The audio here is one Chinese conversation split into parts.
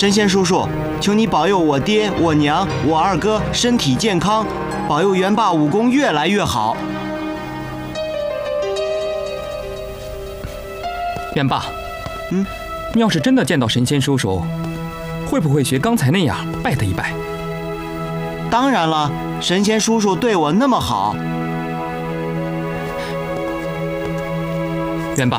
神仙叔叔，求你保佑我爹、我娘、我二哥身体健康，保佑元霸武功越来越好。 元霸，你要是真的见到神仙叔叔，会不会学刚才那样拜他一拜？ 当然了，神仙叔叔对我那么好。 元霸，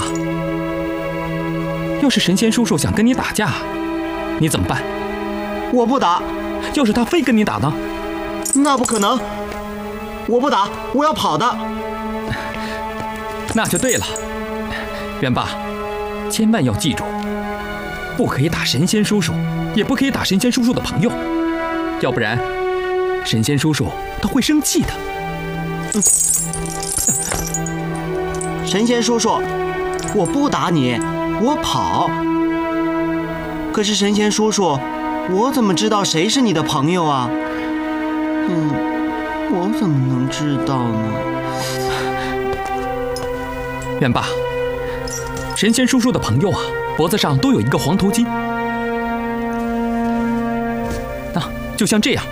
要是神仙叔叔想跟你打架，你怎么办？ 我不打。 要是他非跟你打呢？ 那不可能，我不打，我要跑的。 那就对了，元霸，千万要记住，不可以打神仙叔叔，也不可以打神仙叔叔的朋友，要不然神仙叔叔他会生气的。 神仙叔叔，我不打你，我跑。可是神仙叔叔，我怎么知道谁是你的朋友啊？我怎么能知道呢？ 元霸，神仙叔叔的朋友啊，脖子上都有一个黄头巾，就像这样，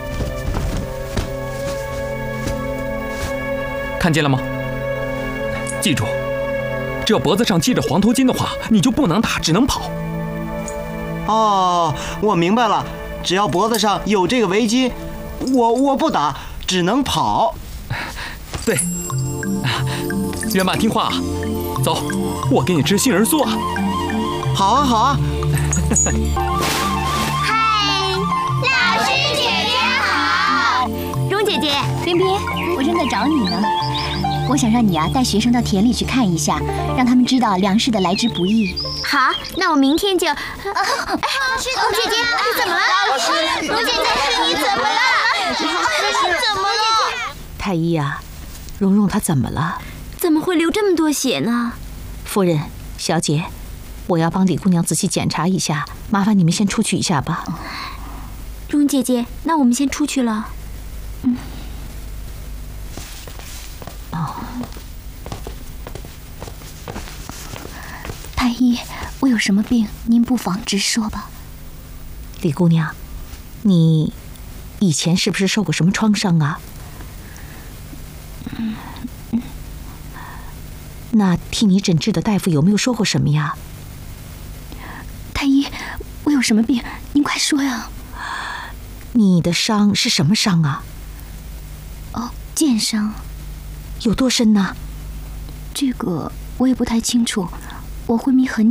看见了吗？记住，只要脖子上系着黄头巾的话，你就不能打，只能跑。 哦，我明白了，只要脖子上有这个围巾，我不打，只能跑。 对，元霸听话啊，走，我给你吃杏仁酥啊。 好啊，好啊。 嗨，老师姐姐好。 蓉姐姐，边边，我正在找你呢。我想让你带学生到田里去看一下，让他们知道粮食的来之不易。 好，那我明天就。蓉姐姐，你怎么了？蓉姐姐，你怎么了？你怎么了？ 太医啊，蓉蓉她怎么了？ 怎么会流这么多血呢？ 夫人，小姐，我要帮李姑娘仔细检查一下，麻烦你们先出去一下吧。 蓉姐姐，那我们先出去了。 太医，我有什么病，您不妨直说吧。 李姑娘，你以前是不是受过什么创伤啊？那替你诊治的大夫有没有说过什么呀？ 太医，我有什么病？您快说呀！ 你的伤是什么伤啊？ 箭伤。 有多深呢？ 这个我也不太清楚，我昏迷很久。